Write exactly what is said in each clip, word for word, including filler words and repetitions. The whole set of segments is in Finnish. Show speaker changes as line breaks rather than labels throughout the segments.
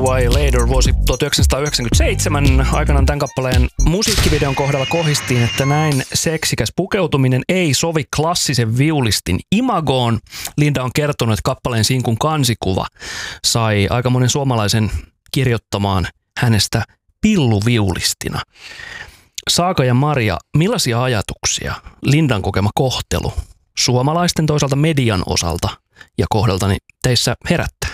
Way Later vuosi tuhatyhdeksänsataayhdeksänkymmentäseitsemän. Aikanaan tämän kappaleen musiikkivideon kohdalla kohistiin, että näin seksikäs pukeutuminen ei sovi klassisen viulistin imagoon. Linda on kertonut, että kappaleen sinkun kansikuva sai aika monen suomalaisen kirjoittamaan hänestä pilluviulistina. Saaka ja Maria, millaisia ajatuksia Lindan kokema kohtelu suomalaisten toisaalta median osalta ja kohdaltani teissä herättää?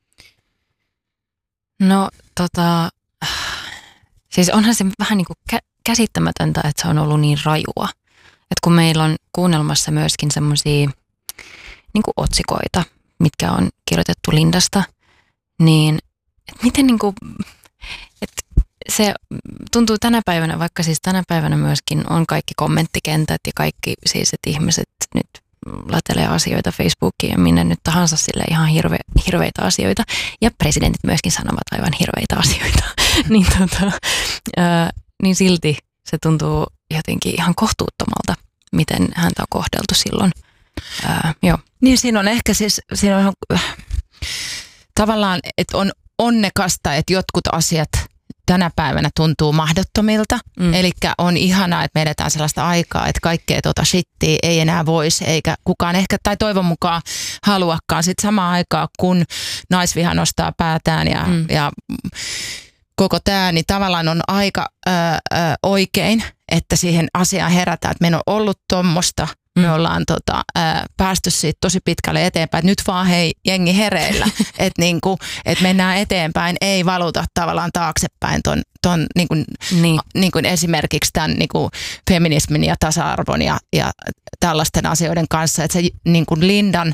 No tota, siis onhan se vähän niin kuin kä- käsittämätöntä, että se on ollut niin rajua. Että kun meillä on kuunnelmassa myöskin semmoisia niin kuin otsikoita, mitkä on kirjoitettu Lindasta, niin että miten niin kuin, että se tuntuu tänä päivänä, vaikka siis tänä päivänä myöskin on kaikki kommenttikentät ja kaikki siis, että ihmiset nyt latelee asioita Facebookiin ja minne nyt tahansa sille ihan hirve, hirveitä asioita. Ja presidentit myöskin sanovat aivan hirveitä asioita. niin, tota, ää, niin silti se tuntuu jotenkin ihan kohtuuttomalta, miten häntä on kohdeltu silloin. Ää, joo.
Niin siinä on ehkä siis, siinä on tavallaan, että on onnekasta, että jotkut asiat tänä päivänä tuntuu mahdottomilta. Mm. Eli on ihanaa, että me edetään sellaista aikaa, että kaikkea tuota shittiä ei enää voisi, eikä kukaan ehkä, tai toivon mukaan haluakaan. Sitten samaan aikaan, kun naisviha nostaa päätään ja, mm. ja koko tämä, niin tavallaan on aika ö, ö, oikein, että siihen asiaan herätään. Että meillä on ollut tuommoista. Me ollaan tota, ää, päästy siitä tosi pitkälle eteenpäin. Nyt vaan hei, jengi hereillä, että niinku, et mennään eteenpäin, ei valuta tavallaan taaksepäin ton, ton niinku, niin. niinku esimerkiksi tämän niinku, feminismin ja tasa-arvon ja, ja tällaisten asioiden kanssa. Että se niinku Lindan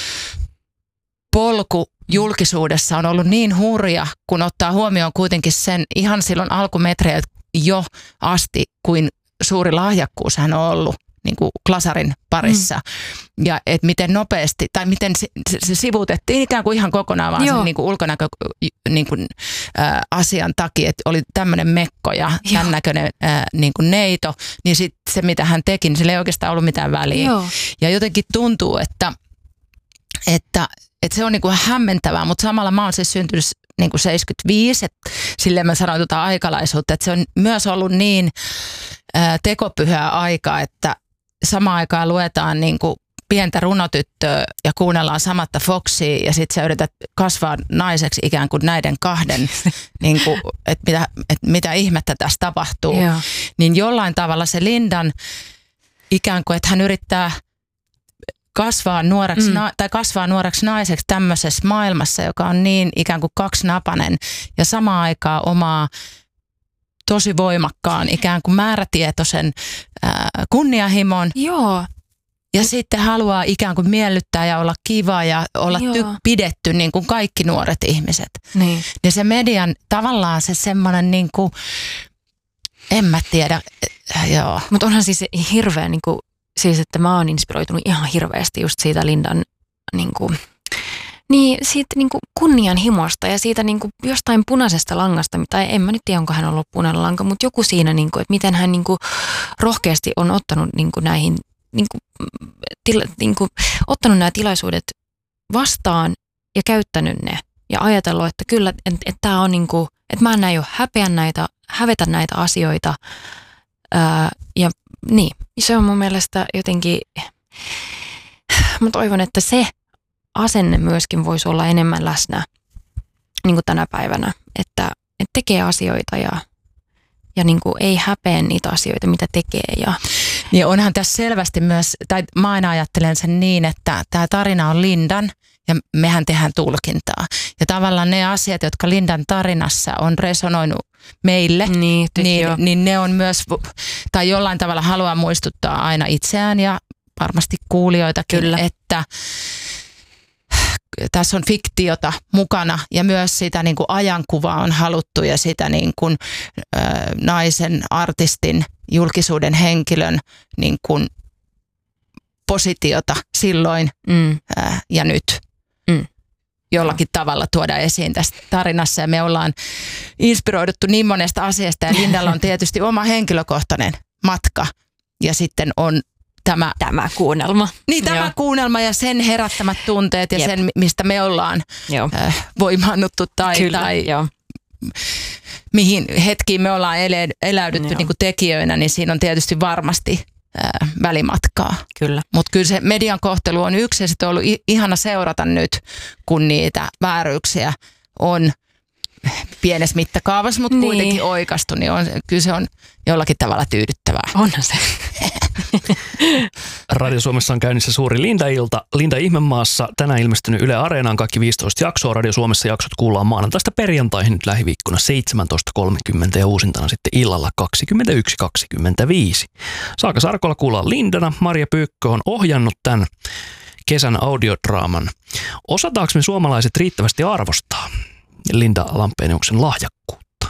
polku julkisuudessa on ollut niin hurja, kun ottaa huomioon kuitenkin sen ihan silloin alkumetreiltä jo asti, kuin suuri lahjakkuus hän on ollut niin kuin glasarin parissa. Mm. Ja että miten nopeasti, tai miten se, se, se sivuutettiin ikään kuin ihan kokonaan vaan sen niin kuin ulkonäkö niin kuin, ä, asian takia, että oli tämmöinen mekko ja tämän näköinen ä, niin kuin neito, niin sitten se mitä hän teki, niin sillä ei oikeastaan ollut mitään väliä. Joo. Ja jotenkin tuntuu, että, että, että se on niin kuin hämmentävää, mutta samalla mä oon siis syntynyt niin kuin seitsemänkymmentäviisi, että silleen mä sanoin tuota aikalaisuutta, että se on myös ollut niin ä, tekopyhää aikaa, että samaan aikaan luetaan niin kuin pientä runotyttöä ja kuunnellaan samatta Foxia ja sitten sä yrität kasvaa naiseksi ikään kuin näiden kahden, niin kuin, että mitä, että mitä ihmettä tässä tapahtuu. Joo. Niin jollain tavalla se Lindan ikään kuin, että hän yrittää kasvaa nuoreksi, mm. na- tai kasvaa nuoreksi naiseksi tämmöisessä maailmassa, joka on niin ikään kuin kaksinapainen ja samaan aikaan omaa tosi voimakkaan, ikään kuin määrätietoisen ää, kunnianhimon.
Joo.
Ja sitten haluaa ikään kuin miellyttää ja olla kiva ja olla ty- pidetty niin kuin kaikki nuoret ihmiset.
Niin.
Ja se median tavallaan se semmoinen niin kuin, en mä tiedä, joo.
Mutta onhan siis hirveä, niin kuin, siis että mä oon inspiroitunut ihan hirveästi just siitä Lindan niin kuin, niin siitä niin kuin kunnianhimosta ja siitä niin kuin jostain punaisesta langasta, tai en mä nyt tiedä, onko hän ollut punainen lanka, mutta joku siinä, niin kuin, että miten hän niin kuin rohkeasti on ottanut niin kuin näihin, niin kuin, tila, niin kuin, ottanut nämä tilaisuudet vastaan ja käyttänyt ne ja ajatellut, että kyllä, että, että tämä on niin kuin, että mä en näin jo häpeä näitä, hävetä näitä asioita ää, ja niin, se on mun mielestä jotenkin, mä toivon, että se asenne myöskin voisi olla enemmän läsnä niin kuin tänä päivänä, että, että tekee asioita ja, ja niin kuin ei häpeä niitä asioita, mitä tekee. Ja,
ja onhan tässä selvästi myös, tai mä aina ajattelen sen niin, että tämä tarina on Lindan ja mehän tehdään tulkintaa. Ja tavallaan ne asiat, jotka Lindan tarinassa on resonoinut meille, niin, niin, niin ne on myös, tai jollain tavalla haluaa muistuttaa aina itseään ja varmasti kuulijoitakin, Kyllä. että tässä on fiktiota mukana ja myös sitä niin kuin ajankuvaa on haluttu ja sitä niin kuin, ä, naisen, artistin, julkisuuden henkilön niin kuin positiota silloin mm. ä, ja nyt. Mm. Jollakin no. tavalla tuoda esiin tässä tarinassa ja me ollaan inspiroiduttu niin monesta asiasta ja Lindalla on tietysti oma henkilökohtainen matka ja sitten on tämä,
tämä kuunnelma.
Niin tämä
Joo.
kuunnelma ja sen herättämät tunteet ja
Jep.
sen, mistä me ollaan
Joo.
äh, voimannuttu tai,
Kyllä,
tai
joo.
mihin hetkiin me ollaan ele, eläydytty
Joo.
niin kuin tekijöinä, niin siinä on tietysti varmasti äh, välimatkaa.
Kyllä.
Mutta kyllä se median kohtelu on yksi ja sitten on ollut i- ihana seurata nyt, kun niitä vääryyksiä on pienessä mittakaavassa, mutta
Niin.
kuitenkin oikaistu, niin on, kyllä se on jollakin tavalla tyydyttävää.
Onhan se.
Radio Suomessa on käynnissä suuri Linda-ilta. Linda Ihmemaassa tänään ilmestynyt Yle Areenaan kaikki viisitoista jaksoa. Radio Suomessa jaksot kuullaan maanantaista perjantaihin nyt lähiviikkona seitsemäntoista kolmekymmentä ja uusintana sitten illalla kaksikymmentäyksi kaksikymmentäviisi. Saaka Sarkola kuullaan Lindana. Marja Pyykkö on ohjannut tämän kesän audiodraaman. Osataanko me suomalaiset riittävästi arvostaa Linda Lampeniuksen lahjakkuutta?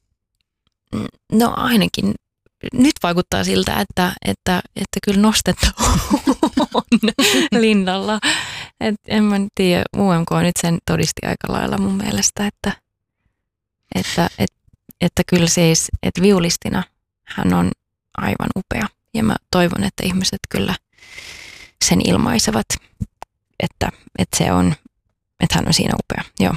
No ainakin nyt vaikuttaa siltä, että, että, että kyllä nostetta on Lindalla. Et en mä tiedä, U M K nyt sen todisti aika lailla mun mielestä, että, että, että, että kyllä siis, että viulistina hän on aivan upea. Ja mä toivon, että ihmiset kyllä sen ilmaisevat, että, että se on, että hän on siinä upea. Joo.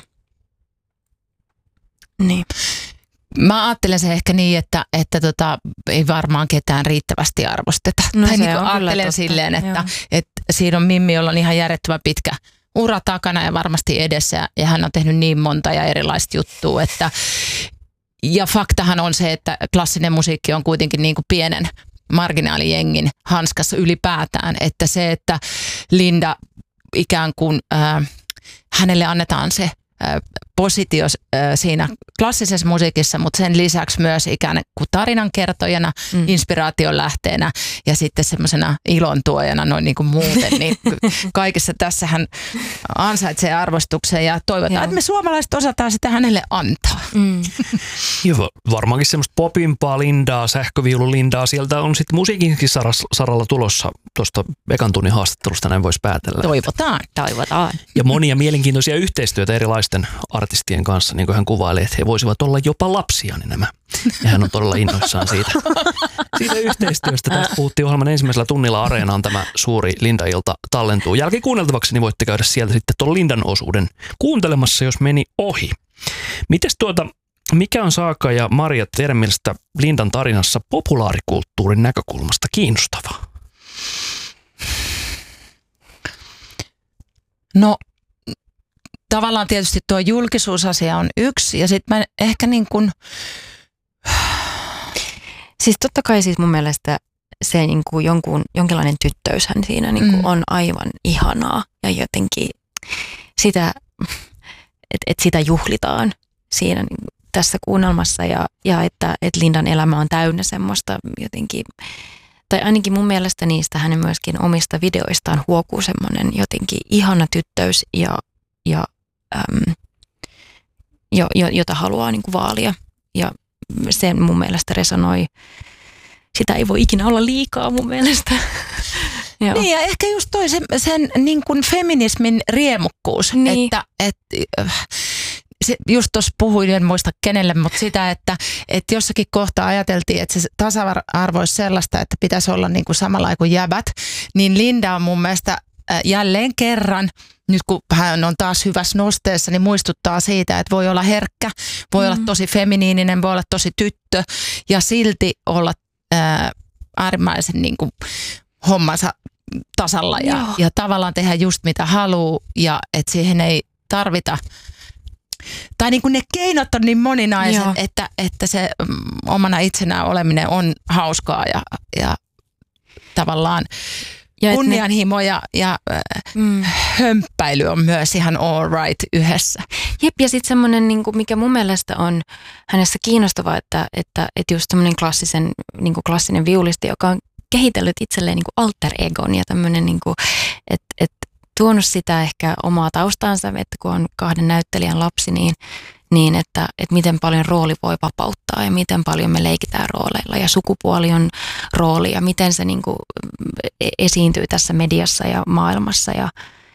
Niin.
Mä ajattelen se ehkä niin, että, että tota, ei varmaan ketään riittävästi arvosteta.
No
tai
se
niin
on kyllä
ajattelen
totta.
silleen, että,
Joo.
että siinä on Mimmi, jolla on ihan järjettömän pitkä ura takana ja varmasti edessä. Ja hän on tehnyt niin monta ja erilaista juttua. Että, ja faktahan on se, että klassinen musiikki on kuitenkin niin kuin pienen marginaalijengin hanskassa ylipäätään. Että se, että Linda ikään kuin äh, hänelle annetaan se positio siinä klassisessa musiikissa, mutta sen lisäksi myös ikään kuin tarinankertojana, mm. inspiraation lähteenä ja sitten semmoisena ilontuojana noin niin kuin muuten. Niin kaikessa tässä hän ansaitsee arvostuksen ja toivotaan,
Joo.
että me suomalaiset osataan sitä hänelle antaa.
Mm.
Joo, varmaankin semmoista popimpaa Lindaa, sähköviulu Lindaa. Sieltä on sitten musiikinkin saralla tulossa tuosta ekan tunnin haastattelusta, näin voisi päätellä.
Toivotaan.
Toivotaan.
Ja monia mielenkiintoisia yhteistyötä erilaisten artistien kanssa, niin kuin hän kuvailee, että he voisivat olla jopa lapsia, niin nämä. Ja hän on todella innoissaan siitä, siitä yhteistyöstä. Tästä puhuttiin ohjelman ensimmäisellä tunnilla Areenaan tämä suuri Linda-ilta tallentuu. Jälkikuunneltavaksi niin voitte käydä sieltä sitten tuon Lindan osuuden kuuntelemassa, jos meni ohi. Mites tuota, mikä on Saaka ja Marja teidän mielestä Lindan tarinassa populaarikulttuurin näkökulmasta kiinnostavaa?
No tavallaan tietysti tuo julkisuusasia on yksi ja sitten mä ehkä niin kuin
Siis totta kai siis mun mielestä se niin kuin jonkun, jonkinlainen tyttöyshän siinä niin kuin
Mm.
on aivan ihanaa ja jotenkin sitä, että et sitä juhlitaan siinä niin kuin tässä kuunnelmassa ja, ja että et Lindan elämä on täynnä semmoista jotenkin, tai ainakin mun mielestä niistä hänen myöskin omista videoistaan huokuu semmoinen jotenkin ihana tyttöys ja, ja äm, jo, jo, jota haluaa niin kuin vaalia ja se mun mielestä resonoi. Sitä ei voi ikinä olla liikaa mun mielestä. Joo.
niin ja ehkä just toi sen, sen niin kuin feminismin riemukkuus,
Niin.
että et, äh, se, just tuossa puhuin, en muista kenelle, mutta sitä, että et jossakin kohtaa ajateltiin, että se tasa-arvo olisi sellaista, että pitäisi olla niin kuin samalla kuin jäbät, niin Linda on mun mielestä äh, jälleen kerran, nyt kun hän on taas hyvässä nosteessa, niin muistuttaa siitä, että voi olla herkkä, voi mm. olla tosi feminiininen, voi olla tosi tyttö ja silti olla ää, äärimmäisen niin kuin hommansa tasalla ja,
Joo.
ja tavallaan tehdä just mitä haluaa ja että siihen ei tarvita, tai niin kuin ne keinot on niin moninaiset,
Joo.
että, että se mm, omana itsenään oleminen on hauskaa ja, ja tavallaan
Ja et
kunnianhimo ja, ja äh,
Mm.
hömppäily on myös ihan all right yhdessä.
Jep, ja sitten semmoinen, niin mikä mun mielestä on hänessä kiinnostavaa, että, että, että just semmoinen klassisen, niin kuin klassinen viulisti, joka on kehitellyt itselleen niin kuin alter egon ja tämmöinen, niin kuin, että, että tuonut sitä ehkä omaa taustaansa, että kun on kahden näyttelijän lapsi, niin, niin että, että miten paljon rooli voi vapauttaa ja miten paljon me leikitään rooleilla ja sukupuoli on rooli ja miten se niin kuin esiintyy tässä mediassa ja maailmassa ja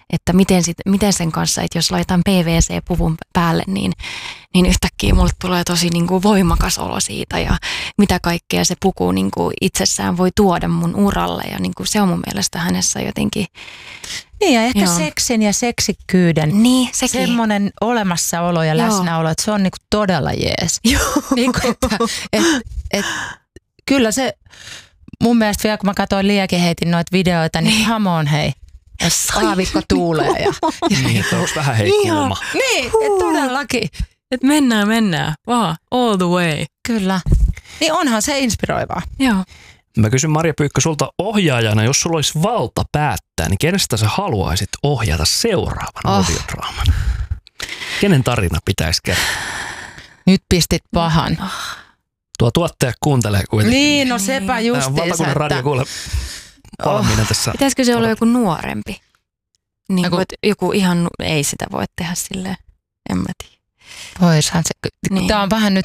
että miten, sit, miten sen kanssa, että jos laitan P V C-puvun päälle, niin, niin yhtäkkiä mulle tulee tosi niin kuin voimakas olo siitä ja mitä kaikkea se puku niin kuin itsessään voi tuoda mun uralle ja niin kuin se on mun mielestä hänessä jotenkin.
Niin ja ehkä
Joo.
seksin ja seksikkyyden
Niin, sekin.
semmoinen olemassaolo ja
Joo.
läsnäolo, että se on niinku todella jees.
Joo.
Niinku, että, et, et, kyllä se, mun mielestä vielä kun mä katsoin liiakin heitin noita videoita, niin come on hei. Aavikko tuulee. Ja, ja
Niin, että onko vähän hei kulma.
niin, että todellakin.
Et mennään, mennään, vaan all the way.
Kyllä. Niin onhan se inspiroivaa.
Joo.
Mä kysyn Marja Pyykkö sulta ohjaajana, jos sulla olisi valta päättää, niin kenestä sä haluaisit ohjata seuraavan
Oh.
audiodraaman? Kenen tarina pitäisi kertoa?
Nyt pistit pahan.
Tuo tuottaja kuuntelee kuitenkin.
Niin, no sepä
Tämä on
justiinsa,
valtakunnan radio kuule valmiina tässä.
Pitäisikö se olla joku nuorempi? Niin
Joku-
kuin, että joku ihan, nu- ei sitä voi tehdä silleen, en mä tiedä.
Voishan se.
Niin.
Tämä on vähän nyt,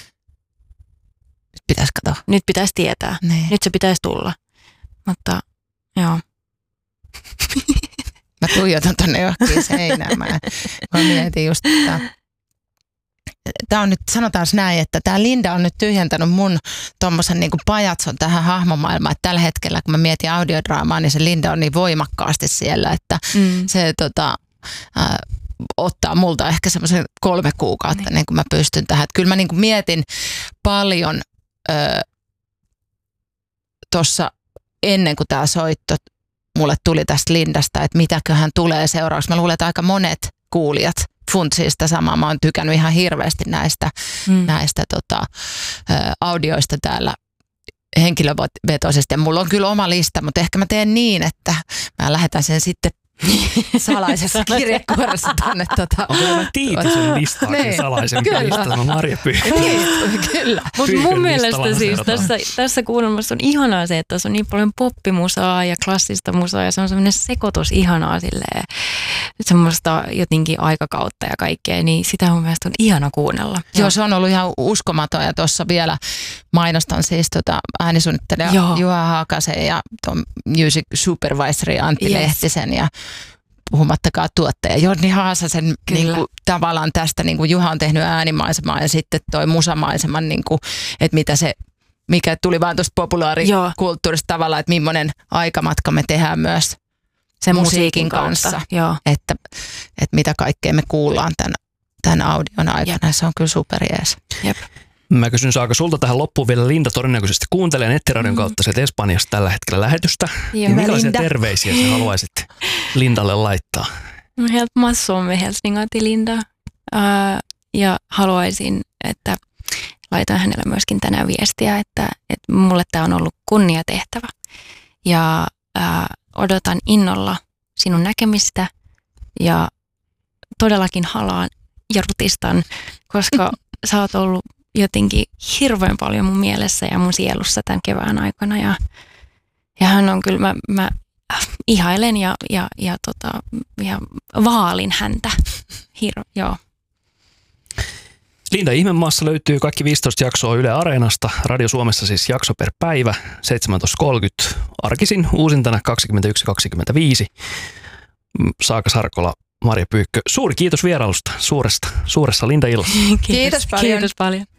nyt pitäisi katsoa.
Nyt pitäisi tietää.
Niin.
Nyt se pitäisi tulla. Mutta joo.
Mä tuijotan tonne johonkin seinään. Mä, mä mietin just, että tämä on nyt, sanotaan näin, että tämä Linda on nyt tyhjentänyt mun tommosen niinku pajatson tähän hahmomaailmaan, että tällä hetkellä kun mä mietin audiodraamaa, niin se Linda on niin voimakkaasti siellä, että
Mm.
se tota, äh, ottaa multa ehkä semmoisen kolme kuukautta, niin. niin kuin mä pystyn tähän. Että kyllä mä niinku mietin paljon tuossa ennen kuin tämä soitto mulle tuli tästä Lindasta, että mitäköhän tulee seuraavaksi. Mä luulen, että aika monet kuulijat funtsii sitä samaa. Mä oon tykännyt ihan hirveästi näistä,
Mm.
näistä tota, ä, audioista täällä henkilövetoisesti. Ja mulla on kyllä oma lista, mutta ehkä mä teen niin, että mä lähetän sen sitten salaisessa kirjekuoressa tonne. Tota,
Onko tämä Tiitisen listaakin
Niin.
salaisen
Kyllä.
listan? No Marja Pyykkö.
niin, kyllä.
Mutta
Pyykön
mun mielestä
listalla
siis
seurataan.
tässä, tässä kuunnelmassa on ihanaa se, että tässä on niin paljon poppimusaa ja klassista musaa ja se on semmoinen sekoitus ihanaa silleen, semmoista jotenkin aikakautta ja kaikkea, niin sitä mun mielestä on ihana kuunnella.
Joo, se on ollut ihan uskomaton ja tuossa vielä mainostan siis tota äänisuunnittelija
Joo.
Juha Haakasen ja tuon music supervisory Antti
Yes.
Lehtisen ja puhumattakaan tuottaja Jonni Haasasen niin kuin, tavallaan tästä, niin kuin Juha on tehnyt äänimaisemaa ja sitten toi musamaiseman, niin kuin, että mitä se, mikä tuli vaan tuosta populaarikulttuurista tavallaan, että millainen aikamatka me tehdään myös
sen
musiikin kanssa.
Joo.
Että, että mitä kaikkea me kuullaan tämän, tämän audion aikana. Jep. Se on kyllä superjees.
Jep.
Mä kysyn, saako sulta tähän loppuun vielä Linda todennäköisesti kuuntelee nettiradion kautta sieltä Espanjasta tällä hetkellä lähetystä.
Joo.
Niin millaisia
Linda.
terveisiä sä haluaisit Lindalle laittaa?
Helt massor med hälsningar till Linda. Uh, ja haluaisin, että laitan hänelle myöskin tänään viestiä, että, että mulle tämä on ollut kunniatehtävä. Ja uh, odotan innolla sinun näkemistä ja todellakin halaan ja rutistan, koska sä oot ollut jotenkin hirveän paljon mun mielessä ja mun sielussa tämän kevään aikana. Ja, ja hän on kyllä, mä, mä ihailen ja, ja, ja, tota, ja vaalin häntä. Hir- joo.
Linda Ihmemaassa löytyy kaikki viisitoista jaksoa Yle Areenasta. Radio Suomessa siis jakso per päivä, seitsemäntoista kolmekymmentä. Arkisin uusintana kaksikymmentäyksi kaksikymmentäviisi. Saaka Sarkola, Marja Pyykkö. Suuri kiitos vierailusta suuresta, suuressa Linda-illassa.
Kiitos,
Kiitos paljon.
Kiitos paljon.